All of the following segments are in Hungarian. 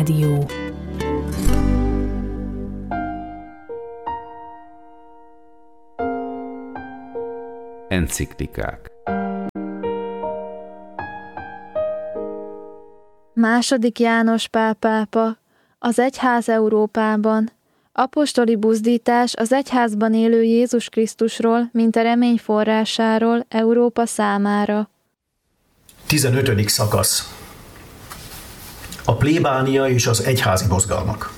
Rádió. Enciklikák. II. János Pál pápa, az egyház Európában. Apostoli buzdítás az egyházban élő Jézus Krisztusról, mint a remény forrásáról Európa számára. 15. szakasz. A plébánia és az egyházi mozgalmak.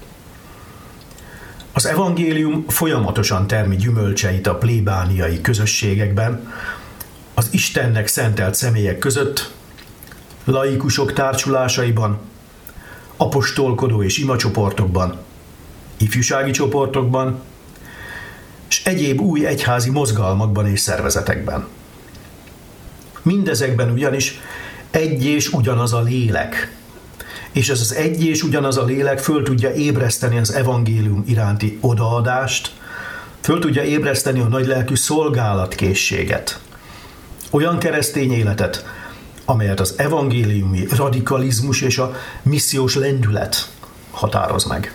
Az evangélium folyamatosan termi gyümölcseit a plébániai közösségekben, az Istennek szentelt személyek között, laikusok társulásaiban, apostolkodó és imacsoportokban, ifjúsági csoportokban, és egyéb új egyházi mozgalmakban és szervezetekben. Mindezekben ugyanis egy és ugyanaz a lélek, és ez az egy és ugyanaz a lélek föl tudja ébreszteni az evangélium iránti odaadást, föl tudja ébreszteni a nagylelkű szolgálatkészséget, olyan keresztény életet, amelyet az evangéliumi radikalizmus és a missziós lendület határoz meg.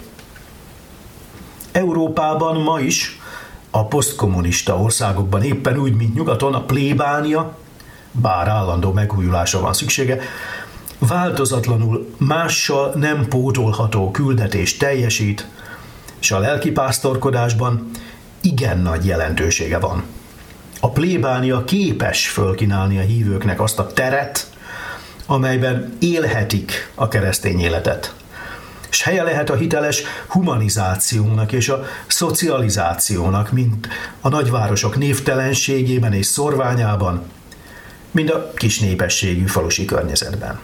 Európában ma is, a posztkommunista országokban éppen úgy, mint nyugaton, a plébánia, bár állandó megújulásra van szüksége, változatlanul mással nem pótolható küldetést teljesít, és a lelkipásztorkodásban igen nagy jelentősége van. A plébánia képes fölkínálni a hívőknek azt a teret, amelyben élhetik a keresztény életet. És helye lehet a hiteles humanizációnak és a szocializációnak, mint a nagyvárosok névtelenségében és szorványában, mint a kis népességű falusi környezetben.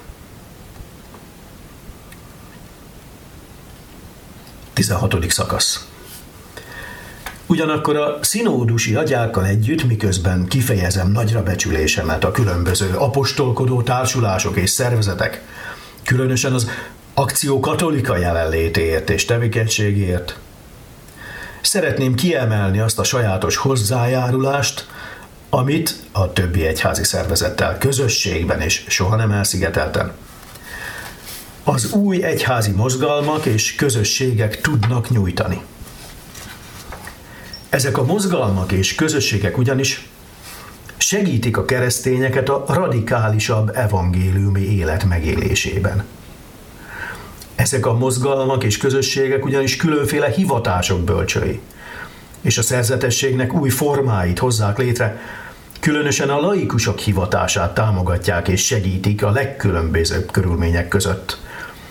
16. szakasz. Ugyanakkor a szinódusi agyákkal együtt, miközben kifejezem nagyra becsülésemet a különböző apostolkodó társulások és szervezetek, különösen az Akció Katolika jelenlétéért és tevékenységért, szeretném kiemelni azt a sajátos hozzájárulást, amit a többi egyházi szervezettel közösségben és soha nem elszigetelten az új egyházi mozgalmak és közösségek tudnak nyújtani. Ezek a mozgalmak és közösségek ugyanis segítik a keresztényeket a radikálisabb evangéliumi élet megélésében. Ezek a mozgalmak és közösségek ugyanis különféle hivatások bölcsői, és a szerzetességnek új formáit hozzák létre, különösen a laikusok hivatását támogatják és segítik a legkülönbözőbb körülmények között.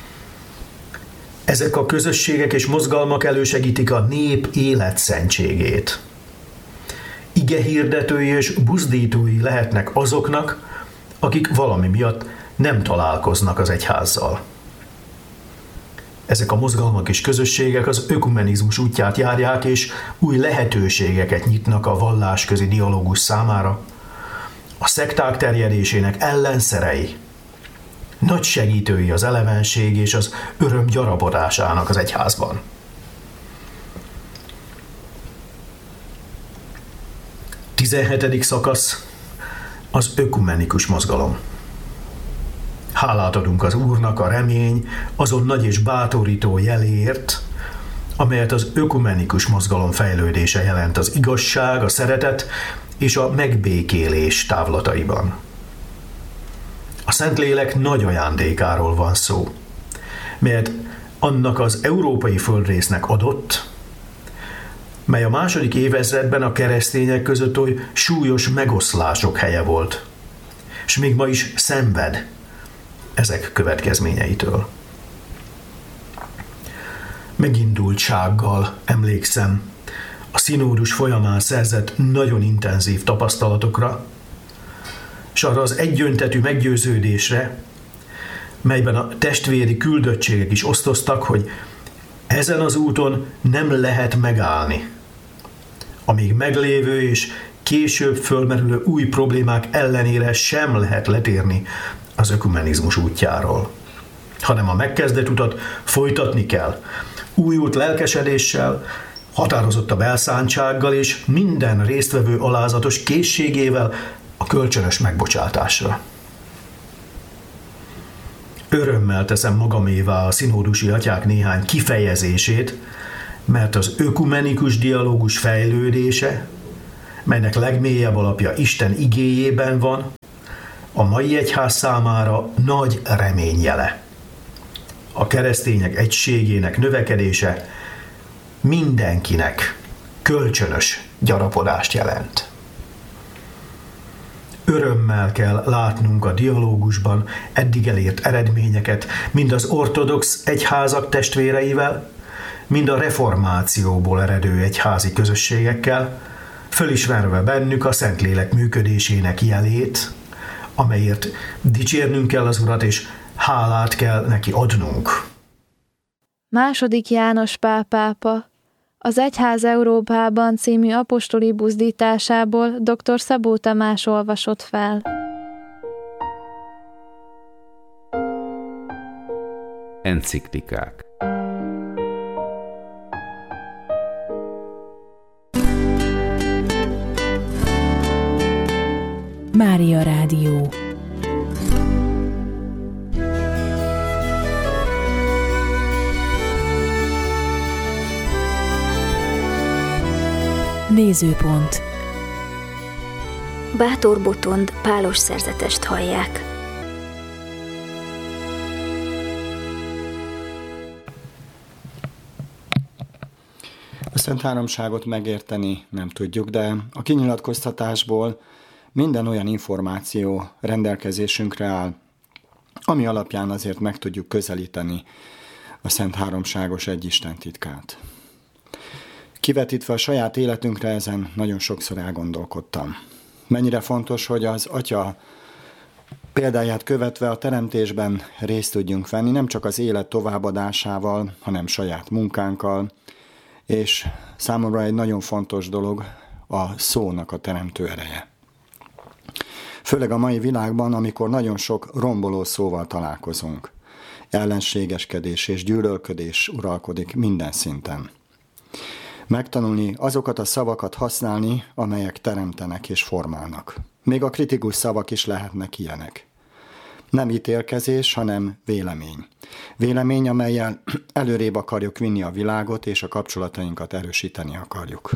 Ezek a közösségek és mozgalmak elősegítik a nép életszentségét. Igehirdetői és buzdítói lehetnek azoknak, akik valami miatt nem találkoznak az egyházzal. Ezek a mozgalmak és közösségek az ökumenizmus útját járják, és új lehetőségeket nyitnak a vallásközi dialógus számára. A szekták terjedésének ellenszerei, nagy segítői az elevenség és az öröm gyarapodásának az egyházban. Tizenhetedik szakasz. Az ökumenikus mozgalom. Hálát adunk az Úrnak a remény azon nagy és bátorító jeléért, amelyet az ökumenikus mozgalom fejlődése jelent az igazság, a szeretet és a megbékélés távlataiban. A Szentlélek nagy ajándékáról van szó, melyet annak az európai földrésznek adott, mely a második évezredben a keresztények között oly súlyos megoszlások helye volt, és még ma is szenved ezek következményeitől. Megindultsággal emlékszem a szinódus folyamán szerzett nagyon intenzív tapasztalatokra, és arra az egyöntetű meggyőződésre, melyben a testvéri küldöttségek is osztoztak, hogy ezen az úton nem lehet megállni, amíg meglévő és később fölmerülő új problémák ellenére sem lehet letérni az ökumenizmus útjáról, hanem a megkezdett utat folytatni kell, újult lelkesedéssel, határozottabb elszántsággal és minden résztvevő alázatos készségével a kölcsönös megbocsátásra. Örömmel teszem magamévá a szinódusi atyák néhány kifejezését, mert az ökumenikus dialógus fejlődése, melynek legmélyebb alapja Isten igéjében van, a mai egyház számára nagy reményjele. A keresztények egységének növekedése mindenkinek kölcsönös gyarapodást jelent. Örömmel kell látnunk a dialógusban eddig elért eredményeket, mind az ortodox egyházak testvéreivel, mind a reformációból eredő egyházi közösségekkel, fölismerve bennük a Szentlélek működésének jelét, amelyért dicsérnünk kell az Urat, és hálát kell neki adnunk. II. János Pál pápa az Egyház Európában című apostoli buzdításából dr. Szabó Tamás olvasott fel. Enciklikák. Mária Rádió. Nézőpont. Bátor Botond pálos szerzetest hallják. A Szent Háromságot megérteni nem tudjuk, de a kinyilatkoztatásból minden olyan információ rendelkezésünkre áll, ami alapján azért meg tudjuk közelíteni a Szent Háromságos Egyisten titkát. Kivetítve a saját életünkre ezen nagyon sokszor elgondolkodtam. Mennyire fontos, hogy az Atya példáját követve a teremtésben részt tudjunk venni, nem csak az élet továbbadásával, hanem saját munkánkkal, és számomra egy nagyon fontos dolog a szónak a teremtő ereje. Főleg a mai világban, amikor nagyon sok romboló szóval találkozunk. Ellenségeskedés és gyűlölködés uralkodik minden szinten. Megtanulni azokat a szavakat használni, amelyek teremtenek és formálnak. Még a kritikus szavak is lehetnek ilyenek. Nem ítélkezés, hanem vélemény. Vélemény, amellyel előrébb akarjuk vinni a világot, és a kapcsolatainkat erősíteni akarjuk.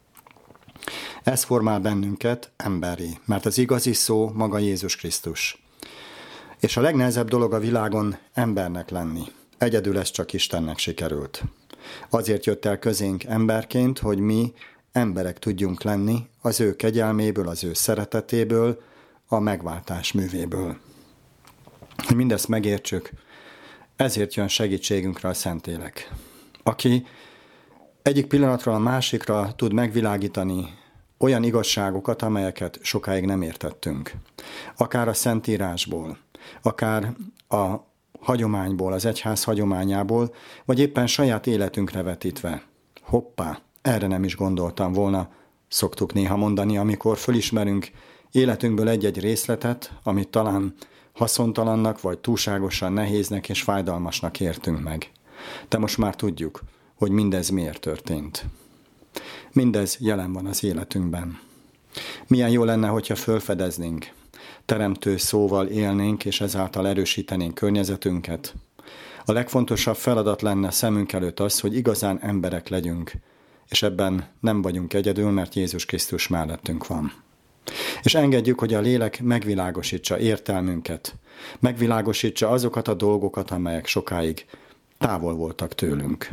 Ez formál bennünket emberré, mert az igazi szó maga Jézus Krisztus. És a legnehezebb dolog a világon embernek lenni. Egyedül ez csak Istennek sikerült. Azért jött el közénk emberként, hogy mi emberek tudjunk lenni az ő kegyelméből, az ő szeretetéből, a megváltás művéből. Hogy mindezt megértsük, ezért jön segítségünkre a Szentlélek, aki egyik pillanatról a másikra tud megvilágítani olyan igazságokat, amelyeket sokáig nem értettünk. Akár a Szentírásból, akár a hagyományból, az egyház hagyományából, vagy éppen saját életünkre vetítve. Hoppá, erre nem is gondoltam volna, szoktuk néha mondani, amikor fölismerünk életünkből egy-egy részletet, amit talán haszontalannak, vagy túlságosan nehéznek és fájdalmasnak értünk meg. De most már tudjuk, hogy mindez miért történt. Mindez jelen van az életünkben. Milyen jó lenne, hogyha fölfedeznénk, teremtő szóval élnénk, és ezáltal erősítenénk környezetünket. A legfontosabb feladat lenne szemünk előtt az, hogy igazán emberek legyünk, és ebben nem vagyunk egyedül, mert Jézus Krisztus mellettünk van. És engedjük, hogy a lélek megvilágosítsa értelmünket, megvilágosítsa azokat a dolgokat, amelyek sokáig távol voltak tőlünk.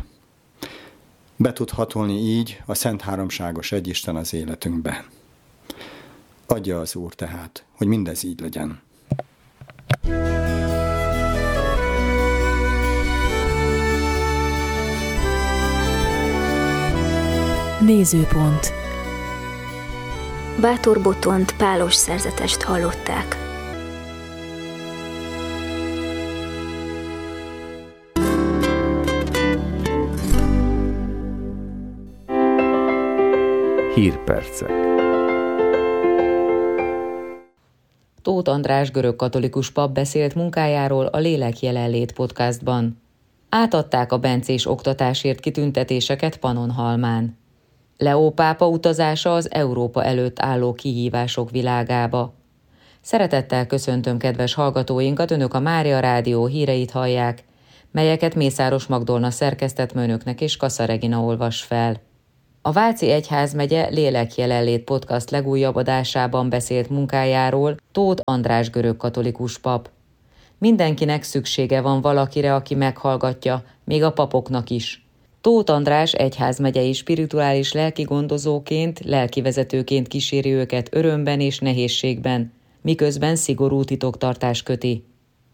Be tud hatolni így a Szent Háromságos Egyisten az életünkbe. Adja az Úr tehát, hogy mindez így legyen. Nézőpont. Bátor Botond pálos szerzetest hallották. Hírpercek. Tóth András görögkatolikus pap beszélt munkájáról a Lélek jelenlét podcastban. Átadták a bencés oktatásért kitüntetéseket Pannonhalmán. Leó pápa utazása az Európa előtt álló kihívások világába. Szeretettel köszöntöm kedves hallgatóinkat, Önök a Mária Rádió híreit hallják, melyeket Mészáros Magdolna szerkesztett, Önöknek és Kassa Regina olvas fel. A Váci Egyházmegye Lélekjelenlét podcast legújabb adásában beszélt munkájáról Tóth András görögkatolikus pap. Mindenkinek szüksége van valakire, aki meghallgatja, még a papoknak is. Tóth András egyházmegyei spirituális lelkigondozóként, lelkivezetőként kíséri őket örömben és nehézségben, miközben szigorú titoktartás köti.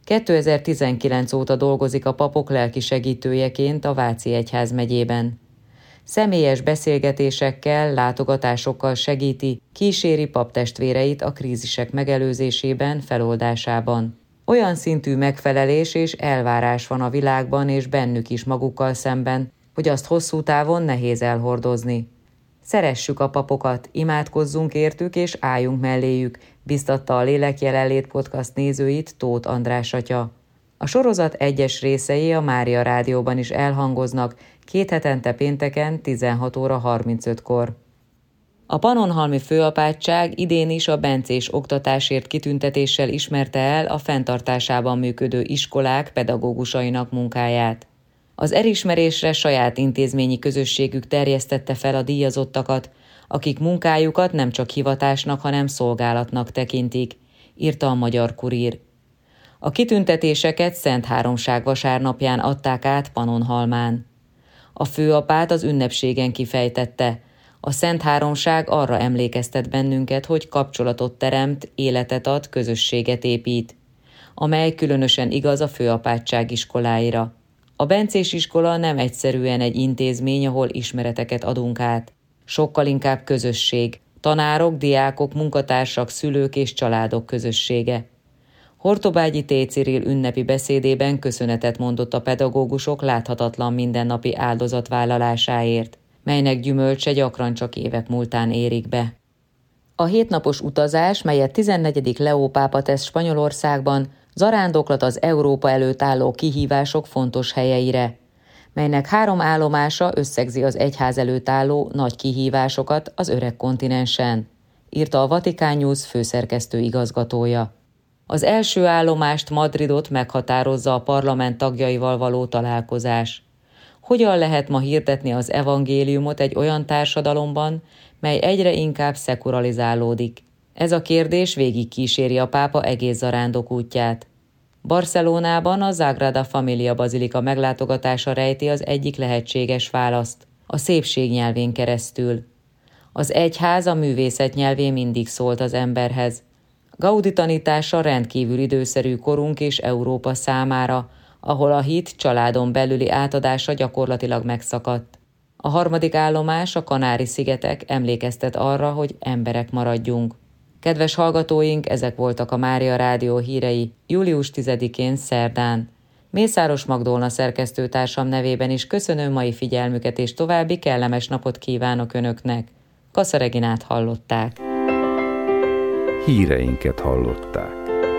2019 óta dolgozik a papok lelki segítőjeként a Váci Egyházmegyében. Személyes beszélgetésekkel, látogatásokkal segíti, kíséri paptestvéreit a krízisek megelőzésében, feloldásában. Olyan szintű megfelelés és elvárás van a világban és bennük is magukkal szemben, hogy azt hosszú távon nehéz elhordozni. Szeressük a papokat, imádkozzunk értük és álljunk melléjük, biztatta a Lélekjelenlét podcast nézőit Tóth András atya. A sorozat egyes részei a Mária Rádióban is elhangoznak, 2 hetente pénteken 16 óra 35-kor. A Pannonhalmi Főapátság idén is a bencés oktatásért kitüntetéssel ismerte el a fenntartásában működő iskolák pedagógusainak munkáját. Az elismerésre saját intézményi közösségük terjesztette fel a díjazottakat, akik munkájukat nem csak hivatásnak, hanem szolgálatnak tekintik, írta a Magyar Kurír. A kitüntetéseket Szentháromság vasárnapján adták át Pannonhalmán. A főapát az ünnepségen kifejtette: a Szentháromság arra emlékeztet bennünket, hogy kapcsolatot teremt, életet ad, közösséget épít, amely különösen igaz a főapátság iskoláira. A bencés iskola nem egyszerűen egy intézmény, ahol ismereteket adunk át. Sokkal inkább közösség, tanárok, diákok, munkatársak, szülők és családok közössége. Hortobágyi T. Cyril ünnepi beszédében köszönetet mondott a pedagógusok láthatatlan mindennapi áldozatvállalásáért, melynek gyümölcse gyakran csak évek múltán érik be. A 7 napos utazás, melyet 14. Leó pápa tesz Spanyolországban, zarándoklat az Európa előtt álló kihívások fontos helyeire, melynek 3 állomása összegzi az egyház előtt álló nagy kihívásokat az öreg kontinensen, írta a Vatikán News főszerkesztő igazgatója. Az első állomást, Madridot meghatározza a parlament tagjaival való találkozás. Hogyan lehet ma hirdetni az evangéliumot egy olyan társadalomban, mely egyre inkább szekulalizálódik? Ez a kérdés végig kíséri a pápa egész zarándok útját. Barcelonában a Sagrada Familia bazilika meglátogatása rejti az egyik lehetséges választ, a szépség nyelvén keresztül. Az egyház a művészet nyelvén mindig szólt az emberhez. Gaudi tanítása rendkívül időszerű korunk és Európa számára, ahol a hit családon belüli átadása gyakorlatilag megszakadt. A 3. állomás, a Kanári-szigetek emlékeztet arra, hogy emberek maradjunk. Kedves hallgatóink, ezek voltak a Mária Rádió hírei július 10-én szerdán. Mészáros Magdolna szerkesztőtársam nevében is köszönöm mai figyelmüket, és további kellemes napot kívánok Önöknek. Kassa Reginát hallották. Híreinket hallották.